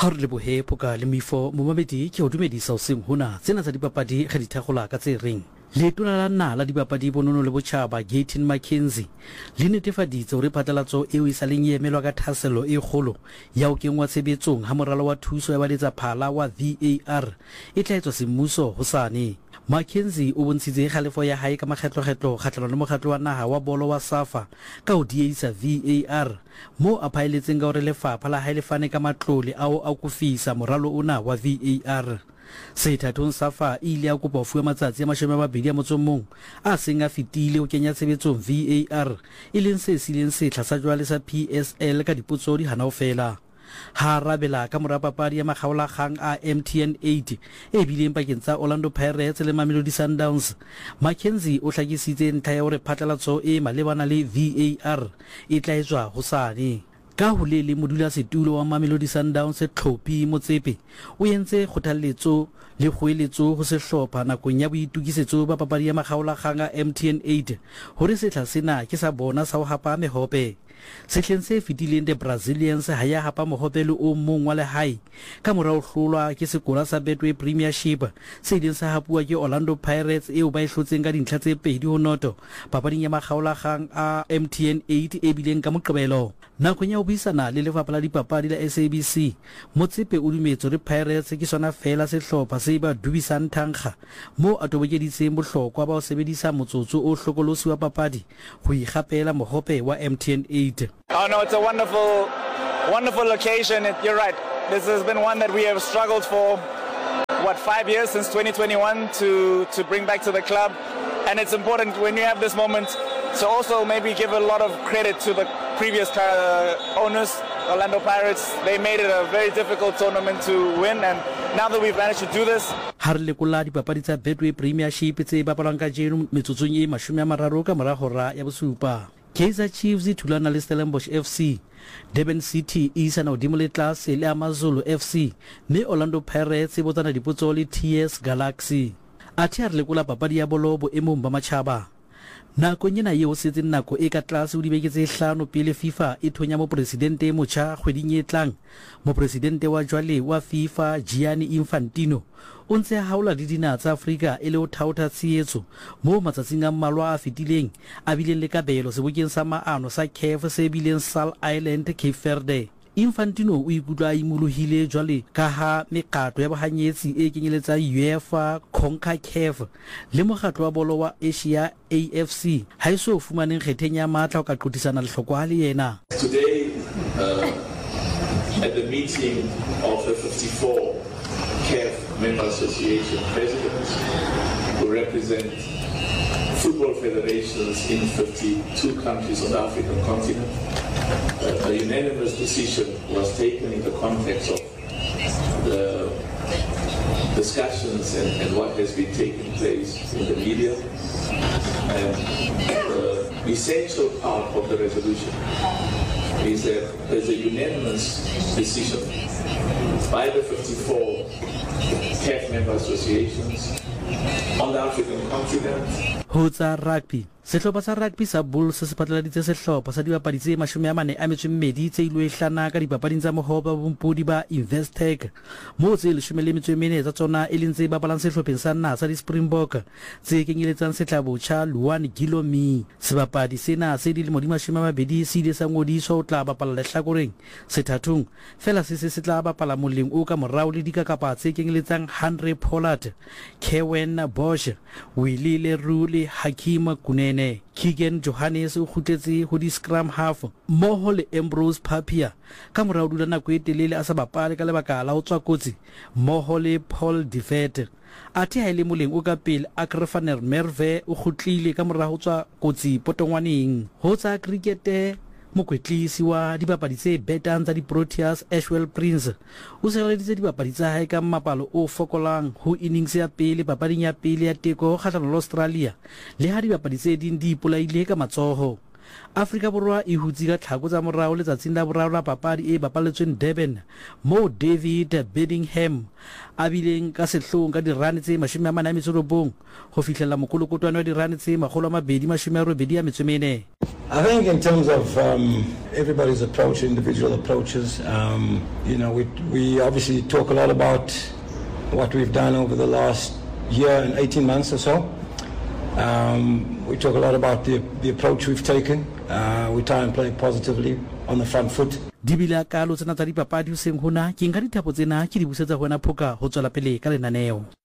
ha re lebohe poka le mifo momamedi ke o dumedisa o seng hona tsena tsa dipapadi ga di thagola ka tse reng letona la nna la dipapadi bonono le botjhaba Gayton McKenzie le netefaditse hore phatlalatso eo e saleng e emelwa ka thaselo e kgolo ya ho kenngwa tshebetsong ha moralo wa thuso ya baletsaphala wa VAR e tla etswa semmuso hosane. McKenzie o bontshitse kgalefo ya hae ka makgetlo-kgetlo kgatlhanong le mokgatlo wa naha wa bolo wa SAFA ka ho diehisa VAR mo a phaeletseng ka hore lefapha la hae le fane ka matlole ao a kofisa moralo ona wa VAR. Sethathong SAFA ile ya kopa ho fuwa matsatsi a 21 a seng a fetile ho kenya tshebetsong VAR e leng se sileng setla sa jwale sa PSL ka dipotso di hana ho fela. Ha rabela ka mora papadi ya makgaolakgang a MTN 8 e bileng pakeng tsa Orlando Pirates le Mamelodi Sundowns, McKenzie o hlakisitse ntlha ya hore phatlalatso e malebana le VAR e tla etswa hosane. Ka ho le modulasetulo wa Mamelodi Sundowns Tlhophi Motsepe o entse kgothaletso le kgoeletso ho sehlopha nakong ya boitukisetso ba papadi ya makgaolakgang a MTN 8 hore setla sena ke sa bona sa ho hapa mehope. Sehleng se fetileng the Brazilians ha ya hapa mohope le o mong wa lehae ka mora ho hlolwa ke sekola sa Betway Premiership se ileng sa hapuwa ke Orlando Pirates eo ba e hlotseng ka dintlha tse 2-0 papading ya makgaolakgang a MTN 8 e bileng ka Moqebelo. Nakong ya ho buisana le lefapha la dipapadi la SABC, Motsepe o dumetse hore Pirates ke sona fela sehlopha se ba dubisang thankga mo a tobokeditseng bohlokwa ba ho sebedisa motsotso o hlokolosi wa papadi ho ikgapela mohope wa MTN 8. Oh no, it's a wonderful occasion. You're right. This has been one that we have struggled for, 5 years since 2021 to bring back to the club. And it's important when you have this moment to also maybe give a lot of credit to the previous owners, Orlando Pirates. They made it a very difficult tournament to win, and now that we've managed to do this. Ha re lekola dipapadi tsa Betway Premiership tse bapalwang ka jeno metsotsong e 30 ka mora hora ya bosupa. Kaizer Chiefs e thulana le Stellenbosch FC, Durban City e isa na hodimo le tlase le AmaZulu FC, mme Orlando Pirates e botsana dipotso le TS Galaxy. Athe re lekola papadi ya bolo boemong ba matjhaba. Nakong ena eo setse nako e ka tlase ho dibeke tse 5 pele FIFA e thonya mopresidente e motjha kgweding e tlang. Mopresidente wa jwale wa FIFA Gianni Infantino o ntse a haola le dinaha tsa Afrika e le ho thaotha tshehetso mo matsatsing a mmalwa a fetileng a bileng le kabelo sebokeng sa maano sa CAF se bileng Sal Island Cape Verde. Infantino o ikutlwa a imolohile jwale ka ha mekgatlo ya bohanyetsi e kenyeletsa UEFA, CONCACAF le mokgatlo wa bolo wa Asia AFC ha iso fumaneng kgetheng ya matla ho ka qotisana lehlokwa le yena. Today at the meeting of the 54 CAF member association presidents who represent football federations in 52 countries on the African continent, a unanimous decision was taken in the context of the discussions and what has been taking place in the media. And the essential part of the resolution is that there's a unanimous decision by the 54 CAF member associations on the African continent. Hotsa rugby. Sehlopha sa rugby sa Bulls se patlaladitse sehlopha sa dibapadi tse 42 tse ilo e hlana ka dipapading tsa mohoba bompodi ba Investec mo tse 14 tsa tsona e leng tse bapalang sehlopheng sa naha sa di-Springbok tse kenyeletsang setlabotjha Luan Gilomi. Sebapadi sena se dilemo di 20 se ile sa ngodiswa ho tla bapala lehlakoreng sethathong fela se tla bapala moleng o ka morao le dikakapa tse kenyeletsang Henry Pollard, Kevin Bosch, Willie Leroux le Hakim Kunene. Keegan Johannes o khutletse ho di scrum half mmoho le Ambrose Papia ka morao dula nako e telele a sa bapale ka lebaka la ho tswa kotsi mmoho le Paul Devet. Athe ha ile moleng o ka pele Akrefaner Merve o khutlile ka morao ho tswa kotsi potongwaneng. Ho tsa cricket mokwetlisi wa dibapadi tse betang tsa di-Proteas Ashwell Prince o sereleditse dibapadi tsa hae ka mapalo o fokolang ho innings ya pele papading ya pele ya teko kgahlano le Australia le ha dibapadi tse ding di ipolaile ka matsoho. Afrika Borwa e hutsi ka tlhako tsa morao letsatsing la boraro la papadi e bapaletsweng Durban mo David Bedingham a bileng ka sehlong ka dirane tse 49 ho fihlela mokolokotwane wa dirane tse 284. I think in terms of everybody's approach, individual approaches, we obviously talk a lot about what we've done over the last year and 18 months or so. We talk a lot about the approach we've taken. We try and play positively on the front foot. Dibila ka lo tsena tsa dipapadi ho seng hona ke nka dithapo tsena ke di busetsa hona phoka ho tswela pele ka lenaneo.